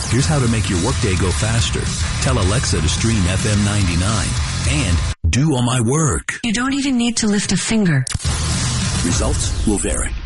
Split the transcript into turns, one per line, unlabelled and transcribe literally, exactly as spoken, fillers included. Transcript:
Here's how to make your workday go faster. Tell Alexa to stream F M ninety-nine and do all my work.
You don't even need to lift a finger.
Results will vary.